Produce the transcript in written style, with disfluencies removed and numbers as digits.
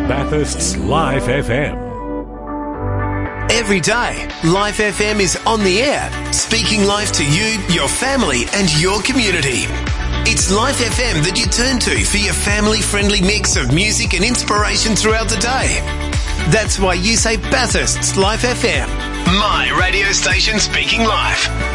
Bathurst's Life FM. Every day, Life FM is on the air, speaking life to you, your family and your community. It's Life FM that you turn to for your family-friendly mix of music and inspiration throughout the day. That's why you say Bathurst's Life FM. My radio station speaking life.